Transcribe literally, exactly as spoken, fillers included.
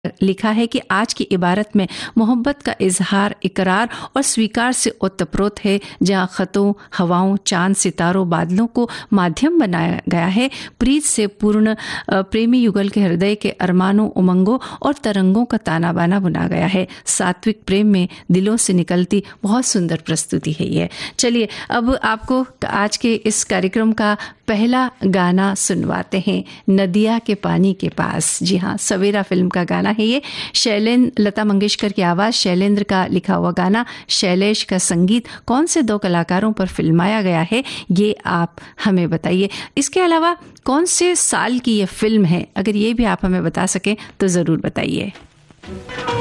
लिखा है कि आज की इबारत में मोहब्बत का इजहार, इकरार और स्वीकार से ओतप्रोत है। जहाँ खतों, हवाओं, चांद, सितारों, बादलों को माध्यम बनाया गया है, प्रीत से पूर्ण प्रेमी युगल के हृदय के अरमानों, उमंगों और तरंगों का ताना बाना बुना गया है। सात्विक प्रेम में दिलों से निकलती बहुत सुंदर प्रस्तुति है ये। चलिए अब आपको आज के इस कार्यक्रम का पहला गाना सुनवाते हैं, नदिया के पानी के पास। जी हाँ, सवेरा फिल्म का गाना है ये। शैलेंद्र, लता मंगेशकर की आवाज़, शैलेंद्र का लिखा हुआ गाना, शैलेश का संगीत। कौन से दो कलाकारों पर फिल्माया गया है ये आप हमें बताइए। इसके अलावा कौन से साल की ये फिल्म है, अगर ये भी आप हमें बता सकें तो ज़रूर बताइए।